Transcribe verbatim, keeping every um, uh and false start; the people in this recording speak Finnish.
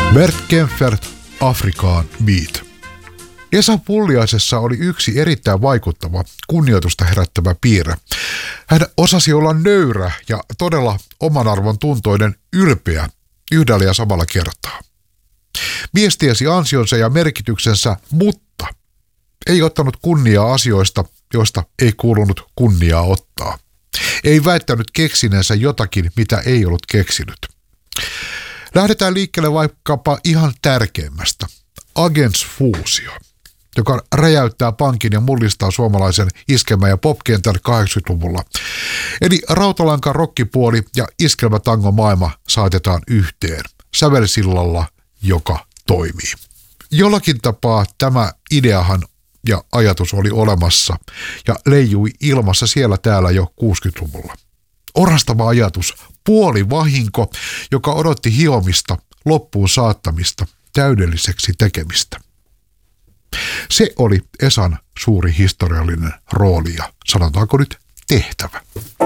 Bert Kaempfert, Afrikaan Beat. Esa Pulliaisessa oli yksi erittäin vaikuttava, kunnioitusta herättävä piirre. Hän osasi olla nöyrä ja todella oman arvon tuntoinen, ylpeä yhdellä ja samalla kertaa. Mies tiesi ansionsa ja merkityksensä, mutta ei ottanut kunniaa asioista, joista ei kuulunut kunniaa ottaa. Ei väittänyt keksineensä jotakin, mitä ei ollut keksinyt. Lähdetään liikkeelle vaikkapa ihan tärkeimmästä, Agents Fuusio, joka räjäyttää pankin ja mullistaa suomalaisen iskelmä- ja popkentän kahdeksankymmentäluvulla. Eli rautalankan rokkipuoli ja iskelmätango maailma saatetaan yhteen sävelsillalla, joka toimii. Jollakin tapaa tämä ideahan ja ajatus oli olemassa ja leijui ilmassa siellä täällä jo kuusikymmentäluvulla. Orastava ajatus, puolivahinko, joka odotti hiomista, loppuun saattamista, täydelliseksi tekemistä. Se oli Esan suuri historiallinen rooli ja sanotaanko nyt tehtävä.